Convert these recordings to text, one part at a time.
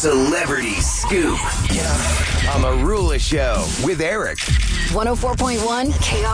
Celebrity Scoop on the Rula Show with Eric. 104.1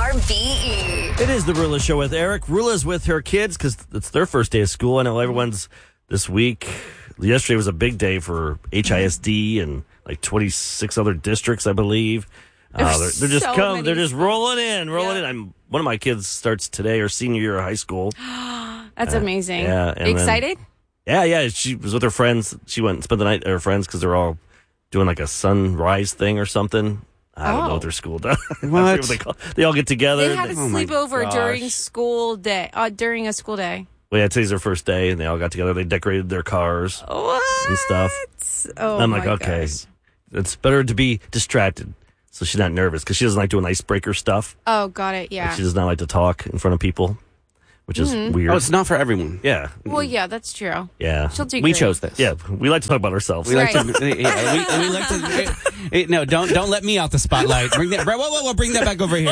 KRBE. It is the Rula Show with Eric. Rula's with her kids because it's their first day of school. I know everyone's this week. Yesterday was a big day for HISD and like 26 other districts, I believe. They're just rolling in. One of my kids starts today, her senior year of high school. That's amazing. Yeah, excited? Yeah. She was with her friends. She went and spent the night at her friends because they're all doing like a sunrise thing or something. I don't know what their school does. What? They all get together. They had a sleepover during school day. During a school day. Well, yeah, today's their first day, and they all got together. They decorated their cars and stuff. Oh, and I'm like, okay, it's better to be distracted, so she's not nervous because she doesn't like doing icebreaker stuff. Oh, got it. Yeah. Like, she does not like to talk in front of people, which is weird. Oh, it's not for everyone. Yeah. Well, yeah, that's true. Yeah. She'll do We great. chose this. Yeah, we like to talk about ourselves. We like to. Yeah, we like to. No, don't let me out the spotlight. Bring that. Whoa! Bring that back over here.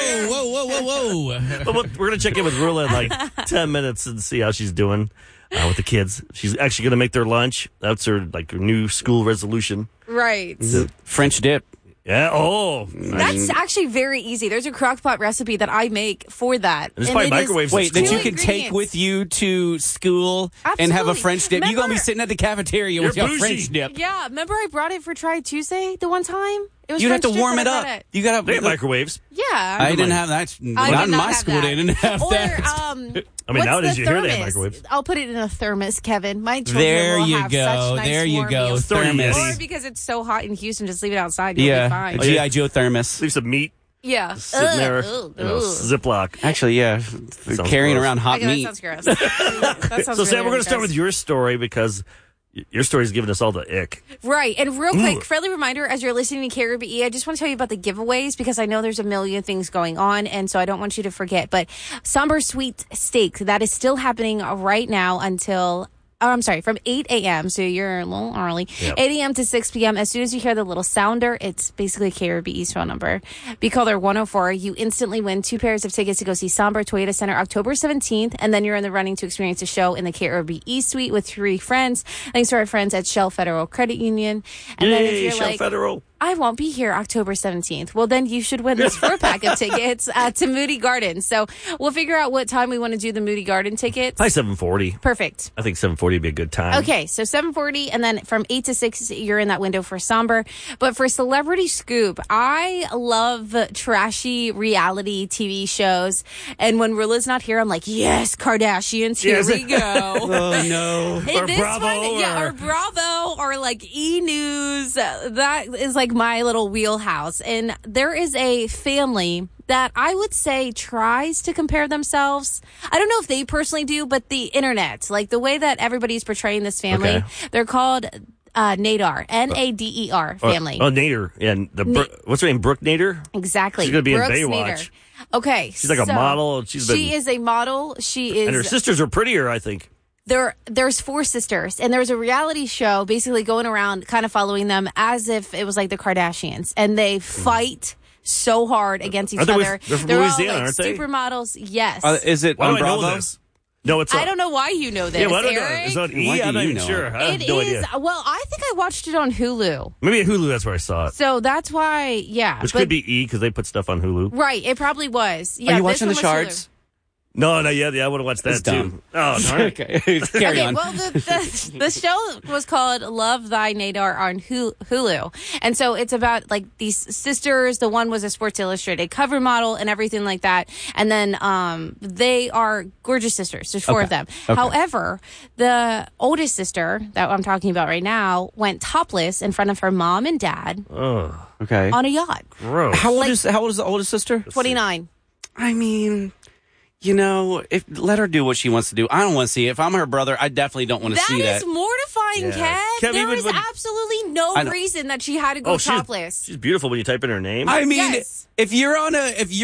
Whoa! But we're gonna check in with Rula in like 10 minutes and see how she's doing with the kids. She's actually gonna make their lunch. That's her new school resolution. Right. French dip. Yeah. Oh, That's actually very easy. There's a crockpot recipe that I make for that. There's probably microwaves. Wait, that you Cool can take ingredients. with you to school and have a Absolutely. French dip. You're Remember- gonna be sitting at the cafeteria with You're your bougie. French dip. Yeah, remember I brought it for Try Tuesday the one time? It was You'd have French to dip warm that it I up. brought it. You got they have microwaves. Yeah. I didn't have that. I Not did in not my have school. that. They didn't have Or, that. I mean, what's nowadays the you hear they have thermos? microwaves. I'll put it in a thermos, Kevin. My children There will you have go. such nice There you warm go. meals. Thermos. Or because it's so hot in Houston, just leave it outside. You'll Yeah, be a fine. GI Joe thermos. Leave some meat Yeah. sitting there in a Ziploc. Actually, yeah, carrying gross. around hot Okay, meat. that sounds gross. That sounds So, Sam, really, we're going to start gross. with your story because your story's giving us all the ick. Right. And real quick, friendly reminder, as you're listening to KRBE, I just want to tell you about the giveaways because I know there's a million things going on, and so I don't want you to forget. But Somber Sweet Steak, that is still happening right now until... from 8 a.m., so you're a little early. Yep. 8 a.m. to 6 p.m. As soon as you hear the little sounder, it's basically KRBE's phone number. Be caller 104. You instantly win 2 pairs of tickets to go see Somber Toyota Center October 17th, and then you're in the running to experience a show in the KRBE suite with 3 friends. Thanks to our friends at Shell Federal Credit Union. And then if Yay, you're Shell like, Federal. I won't be here October 17th. Well, then you should win this 4-pack of tickets to Moody Gardens. So we'll figure out what time we want to do the Moody Garden tickets. Probably 7:40. Perfect. I think 7:40 would be a good time. Okay, so 7:40, and then from 8 to 6, you're in that window for Somber. But for Celebrity Scoop, I love trashy reality TV shows. And when Rula's not here, I'm like, yes, Kardashians, here Yes. we go. Oh no! Or Bravo, or Bravo, or like E! News. That is like my little wheelhouse. And there is a family that I would say tries to compare themselves. I don't know if they personally do, but the internet, like the way that everybody's portraying this family, Okay. they're called Nader, Nader family. Oh, Nader. Yeah, what's her name? Brooke Nader? Exactly. She's going to be Brooks in Baywatch. Nader. Okay. She's like a model. She is a model. She is. And her sisters are prettier, I think. There's 4 sisters, and there's a reality show basically going around kind of following them as if it was like the Kardashians, and they fight so hard against each Are they other. they're from all Louisiana, like aren't they? supermodels. Yes. Is it Why on do I know Bravo? this? No, it's I don't know why you know this, Yeah, I don't know. Eric. Is that E? Why do I'm not you even know sure. I have It no is. idea. Well, I think I watched it on Hulu, Maybe at Hulu, that's where I saw it. so that's why. Yeah, Which but- could be E because they put stuff on Hulu. right. It probably was. Yeah, Are you this watching one the was Hulu. Shards? No, not yet. Yeah, I would have watched that That's too. dumb. Oh, darn it. Okay, carry Okay, on. well, the show was called Love Thy Nadar on Hulu. And so it's about like these sisters. The one was a Sports Illustrated cover model and everything like that. And then they are gorgeous sisters. There's 4 of them. Okay. However, the oldest sister that I'm talking about right now went topless in front of her mom and dad Okay. on a yacht. Gross. How old is the oldest sister? 29. I mean, let her do what she wants to do. I don't want to see it. If I'm her brother, I definitely don't want to see That is that. mortifying, Yeah. Kev. Kev, There even is when- absolutely no I know. reason that she had to go topless. She's beautiful when you type in her name. I mean, Yes. if you're on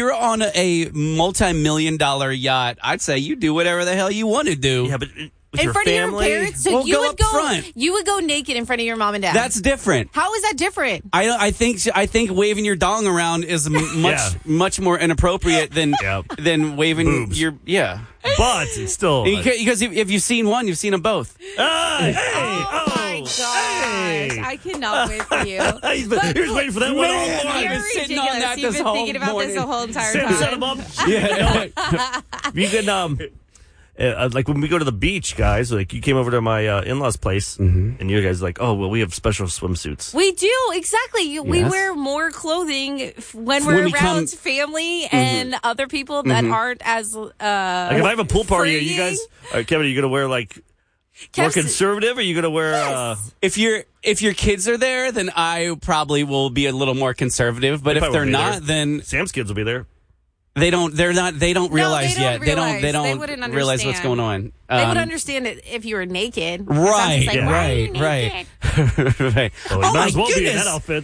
a multi-million-dollar yacht, I'd say you do whatever the hell you want to do. yeah, but with In your front family, of your parents, so Well, you go would up go. front. You would go naked in front of your mom and dad. That's different. How is that different? I think waving your dong around is much more inappropriate than Yep. than waving Boobs. your but it's still. Because if you've seen one, you've seen them both. Hey, Oh my God. Hey. I cannot wait for you. He was waiting for that one all Man, morning. I've You're been sitting on that ridiculous. You've this been whole thinking about this the morning. whole entire Sam set him time. up. Yeah. You can like when we go to the beach, guys. Like you came over to my in-laws' place, and you guys like, oh well, we have special swimsuits. We do, exactly. We Yes. wear more clothing when When we're we around come- family and other people that aren't as Like if I have a pool party, are you freeing. guys, Kevin? Are you gonna wear like more Kev's- conservative? Or are you gonna wear? Yes. If your kids are there, then I probably will be a little more conservative. But They if probably they're won't be not, there. then Sam's kids will be there. they don't realize they don't yet. realize. They They don't wouldn't realize what's understand. going on. They would understand it if you were naked. Right, Sounds like, yeah. why are you right, naked? right. Well, you Oh might my as well be in goodness. that outfit.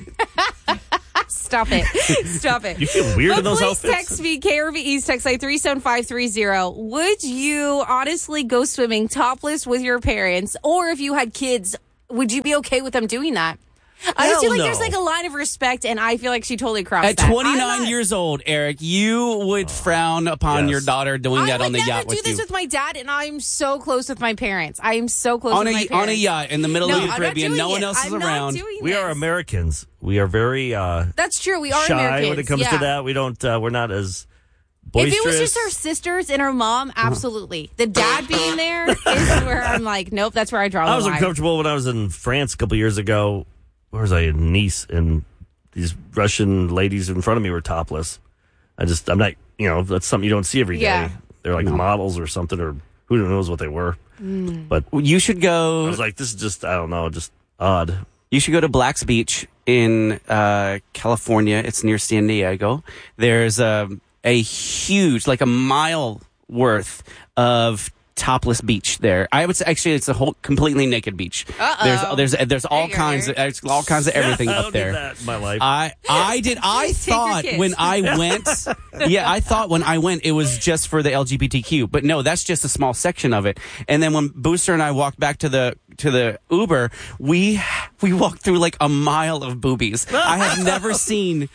Stop it. Stop it. You feel weird But in those please outfits. text me, KRVE's text line 37530. Would you honestly go swimming topless with your parents? Or if you had kids, would you be okay with them doing that? I just feel like no. there's like a line of respect, and I feel like she totally crossed At that. 29 years old, Eric, you would frown upon Yes. your daughter doing that on the I would yacht never do with this you. with my dad, and I'm so close with my parents. I am so close On with my a parents. yacht in the middle No, of the I'm Caribbean, not no doing one it. else is I'm around. Not doing We are this. Americans. We are very That's true. We are shy Americans. when it comes to Yeah. that. We don't. We're not as If boisterous. it was just our sisters and our mom, absolutely. The dad being there is where I'm like, nope, that's where I draw the I was line. uncomfortable when I was in France a couple years ago. Where was I? In Nice, and these Russian ladies in front of me were topless. I'm not, that's something you don't see every day. Yeah. They're like models or something, or who knows what they were. But You should I go. was like, this is just, I don't know, just odd. You should go to Black's Beach in California. It's near San Diego. There's a huge, like a mile worth of topless beach there. I would say actually it's a whole completely naked beach. Uh-oh. There's all There you kinds go. of all kinds of everything I up don't there. Did that in my life. I did. I Take your thought kids. when I went, I thought when I went, it was just for the LGBTQ. But no, that's just a small section of it. And then when Booster and I walked back to the Uber, we walked through like a mile of boobies. I have never seen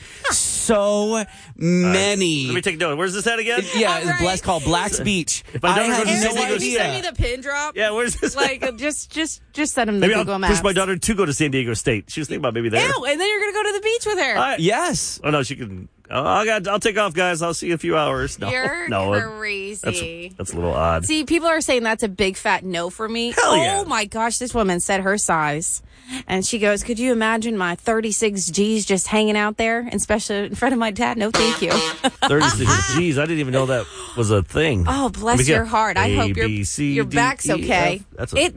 so many. Let me take a note. Where's this at again? Yeah, All right. it's called Black's Beach. If my daughter I goes to had San no Diego Can you send me idea. the pin drop? Yeah, where's this? Like, just send him the Maybe Google I'll Maps. push my daughter to go to San Diego State. She was thinking about maybe there. Ew, and then you're going to go to the beach with her. Yes. Oh no, she can. I'll take off, guys. I'll see you in a few hours. No, You're no, crazy. that's a little odd. See, people are saying that's a big fat no for me. Hell yeah. Oh my gosh, this woman said her size. And she goes, could you imagine my 36 G's just hanging out there, and especially in front of my dad? No, thank you. 36. Geez, I didn't even know that was a thing. Oh, bless Let me your get heart. I hope A, B, C, your D, back's E, okay. F. That's You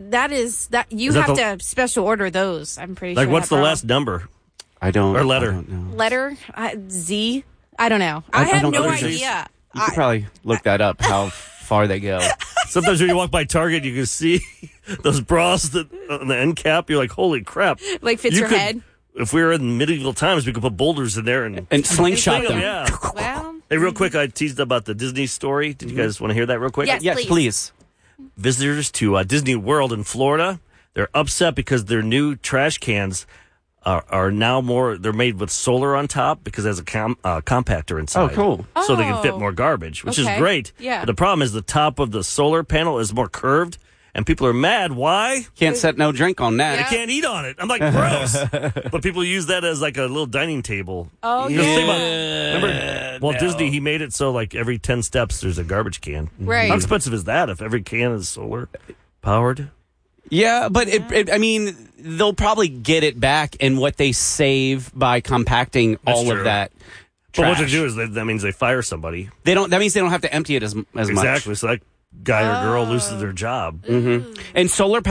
Is that have the- to special order those. I'm pretty like sure. what's that the bra. last number I don't. or letter? I don't know. letter? Z? I don't know. I I have don't no know. idea. You could probably look that up. How far they go. Sometimes when you walk by Target, you can see those bras that on the end cap. You're like, holy crap! Like fits You your could- head. If we were in medieval times, we could put boulders in there and And slingshot sling them. Yeah. Well, Hey, real quick, I teased about the Disney story. Did you guys want to hear that real quick? Yes. Yes, please. Visitors to Disney World in Florida, they're upset because their new trash cans are now they're made with solar on top because it has a compactor inside. Oh, cool. So they can fit Oh. more garbage, which Okay. is great. Yeah. But the problem is the top of the solar panel is more curved, and people are mad. Why? Can't set no drink on that. Yeah. Can't eat on it. I'm like, gross. But people use that as like a little dining table. oh Because think yeah. about- remember Walt Disney, he made it so like every 10 steps there's a garbage can. Right. How expensive is that if every can is solar powered? Yeah, but I mean, they'll probably get it back in what they save by compacting That's all true. of that. But what they trash. do is that means they fire somebody. They don't. That means they don't have to empty it as much. Exactly. So that guy or girl loses their job. And solar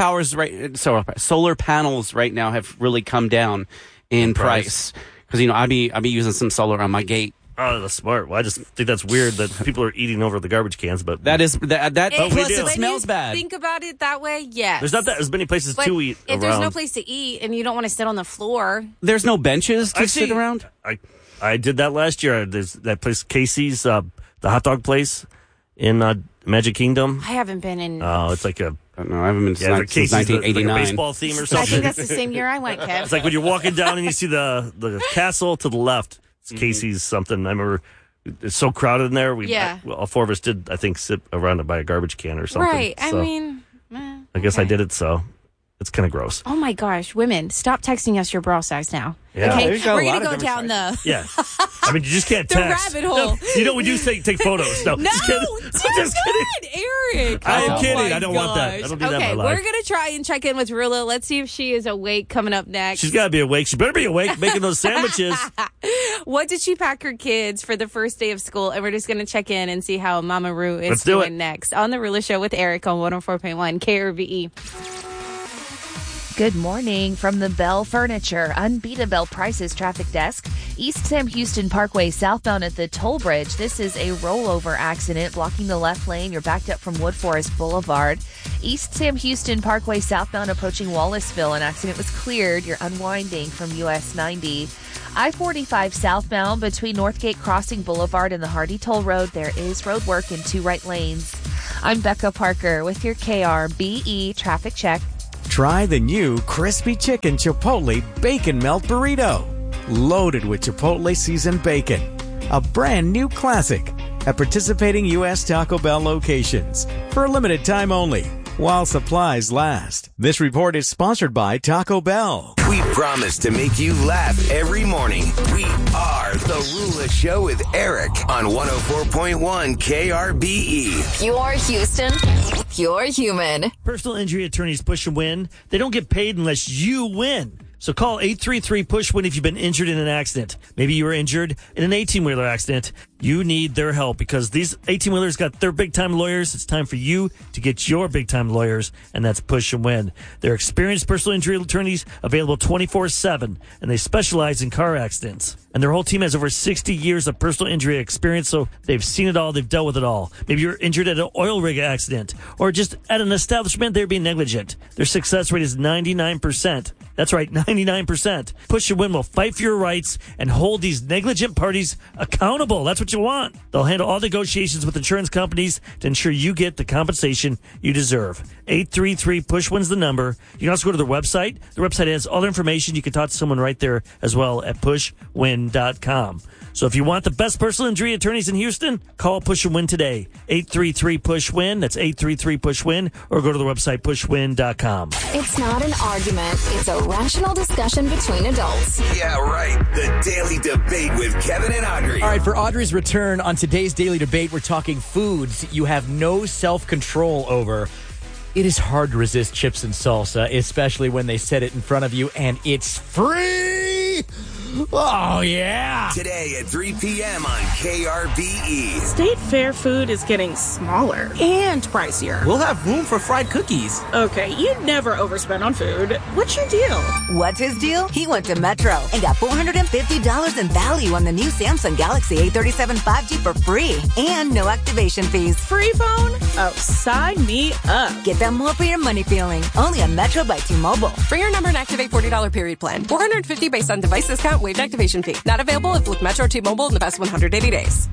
solar panels right now have really come down in price because I'd be using some solar on my gate. Oh, that's smart. Well, I just think that's weird that people are eating over the garbage cans, but That is that. But we Plus, do. it When smells you bad. Think about it that way, yes. there's not that as many places But to eat if around. there's no place to eat and you don't want to sit on the floor, There's no benches to I sit see- around. I did that last year. There's that place, Casey's, the hot dog place in Magic Kingdom. I haven't been in. Oh, it's like a I don't know. I haven't been yeah, since Casey's, like a 1989. baseball theme or I something. think that's the same year I went, Kev. It's like when you're walking down and you see the castle to the left. It's Casey's something. I remember it's so crowded in there. Yeah. All four of us did, I think, sit around by a garbage can or something. Right. So I mean, I guess I okay. did it. So It's kind of gross. Oh my gosh, women, stop texting us your bra size now. Yeah. Okay, There's got a we're lot gonna of go down different the Yeah. I mean, you just can't the text. rabbit hole. No, we do take photos. No, No, just kidding. dear Just kidding. God, Eric. I am Oh kidding. my I don't want that. I gosh. don't do that in Okay, my life. we're gonna try and check in with Rula. Let's see if she is awake coming up next. She's got to be awake. She better be awake making those sandwiches. What did she pack her kids for the first day of school? And we're just gonna check in and see how Mama Ru is Let's do doing it. next on the Rula Show with Eric on 104.1 KRVE. Good morning from the Bell Furniture Unbeatable Prices Traffic Desk. East Sam Houston Parkway southbound at the toll bridge. This is a rollover accident blocking the left lane. You're backed up from Wood Forest Boulevard. East Sam Houston Parkway southbound approaching Wallaceville. An accident was cleared. You're unwinding from US 90. I-45 southbound between Northgate Crossing Boulevard and the Hardy Toll Road. There is road work in 2 right lanes. I'm Becca Parker with your KRBE traffic check. Try the new Crispy Chicken Chipotle Bacon Melt Burrito. Loaded with Chipotle seasoned bacon. A brand new classic at participating U.S. Taco Bell locations. For a limited time only, while supplies last. This report is sponsored by Taco Bell. We promise to make you laugh every morning. We are The Rula Show with Eric on 104.1 KRBE. Pure Houston, pure human. Personal injury attorneys push and win. They don't get paid unless you win. So call 833-PUSH-WIN if you've been injured in an accident. Maybe you were injured in an 18-wheeler accident. You need their help because these 18-wheelers got their big-time lawyers. It's time for you to get your big-time lawyers, and that's Push and Win. They're experienced personal injury attorneys available 24/7, and they specialize in car accidents. And their whole team has over 60 years of personal injury experience, so they've seen it all. They've dealt with it all. Maybe you're injured at an oil rig accident or just at an establishment they're being negligent. Their success rate is 99%. That's right, 99%. Push and Win will fight for your rights and hold these negligent parties accountable. That's what you want. They'll handle all negotiations with insurance companies to ensure you get the compensation you deserve. 833-PUSH-WIN's the number. You can also go to their website. Their website has all the information. You can talk to someone right there as well at pushwin.com. So if you want the best personal injury attorneys in Houston, call Push and Win today. 833-PUSH-WIN. That's 833-PUSH-WIN. Or go to the website pushwin.com. It's not an argument. It's a rational discussion between adults. Yeah, right. The Daily Debate with Kevin and Audrey. All right, for Audrey's return on today's Daily Debate, we're talking foods you have no self-control over. It is hard to resist chips and salsa, especially when they set it in front of you and it's free. Oh, yeah. Today at 3 p.m. on KRBE. State Fair food is getting smaller and pricier. We'll have room for fried cookies. Okay, you never overspend on food. What's your deal? What's his deal? He went to Metro and got $450 in value on the new Samsung Galaxy A37 5G for free and no activation fees. Free phone? Oh, sign me up. Get that more for your money feeling. Only on Metro by T-Mobile. For your number and activate $40 period plan. $450 based on device discount, waived activation fee. Not available if with Metro T-Mobile in the past 180 days.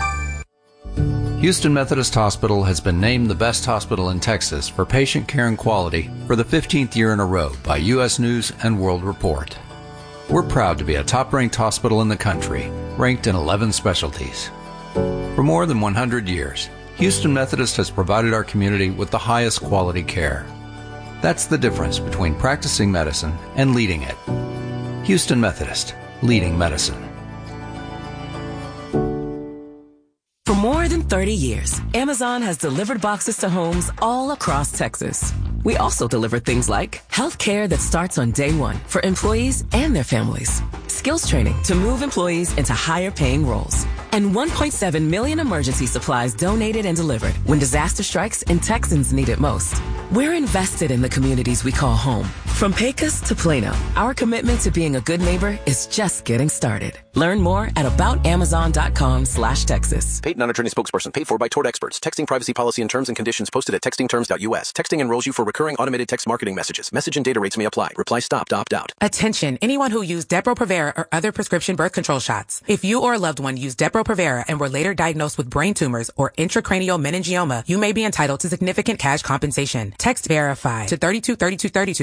Houston Methodist Hospital has been named the best hospital in Texas for patient care and quality for the 15th year in a row by U.S. News and World Report. We're proud to be a top-ranked hospital in the country, ranked in 11 specialties. For more than 100 years, Houston Methodist has provided our community with the highest quality care. That's the difference between practicing medicine and leading it. Houston Methodist, leading medicine. For more than 30 years, Amazon has delivered boxes to homes all across Texas. We also deliver things like health care that starts on day one for employees and their families, skills training to move employees into higher paying roles, and 1.7 million emergency supplies donated and delivered when disaster strikes and Texans need it most. We're invested in the communities we call home. From Pecos to Plano, our commitment to being a good neighbor is just getting started. Learn more at aboutamazon.com/Texas. Paid non-attorney spokesperson paid for by Tort Experts. Texting privacy policy and terms and conditions posted at textingterms.us. Texting enrolls you for recurring automated text marketing messages. Message and data rates may apply. Reply stop to opt out. Attention, anyone who used Depo-Provera or other prescription birth control shots. If you or a loved one used Depo-Provera and were later diagnosed with brain tumors or intracranial meningioma, you may be entitled to significant cash compensation. Text VERIFY to 323232 right now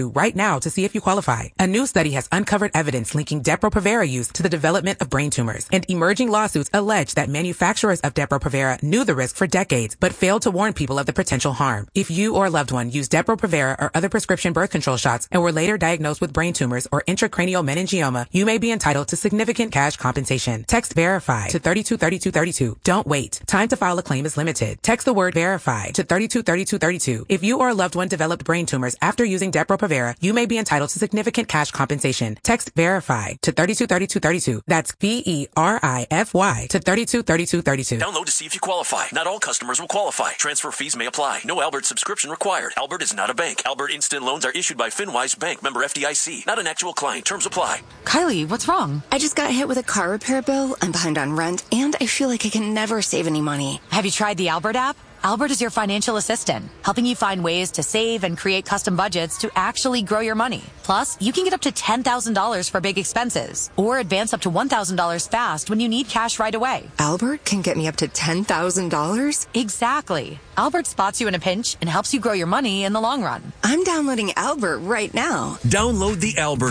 now to see if you qualify. A new study has uncovered evidence linking Depo-Provera use to the development of brain tumors, and emerging lawsuits allege that manufacturers of Depo-Provera knew the risk for decades, but failed to warn people of the potential harm. If you or a loved one used Depo-Provera or other prescription birth control shots and were later diagnosed with brain tumors or intracranial meningioma, you may be entitled to significant cash compensation. Text VERIFY to 323232. Don't wait. Time to file a claim is limited. Text the word VERIFY to 323232. If you or a loved one developed brain tumors after using Depo-Provera, you may be entitled to significant cash compensation. Text VERIFY to 323232. That's VERIFY to 323232. Download to see if you qualify. Not all customers will qualify. Transfer fees may apply. No Albert subscription required. Albert is not a bank. Albert Instant Loans are issued by FinWise Bank, member FDIC. Not an actual client. Terms apply. Kylie, what's wrong? I just got hit with a car repair bill. I'm behind on rent, and I feel like I can never save any money. Have you tried the Albert app? Albert is your financial assistant, helping you find ways to save and create custom budgets to actually grow your money. Plus, you can get up to $10,000 for big expenses, or advance up to $1,000 fast when you need cash right away. Albert can get me up to $10,000? Exactly. Albert spots you in a pinch and helps you grow your money in the long run. I'm downloading Albert right now. Download the Albert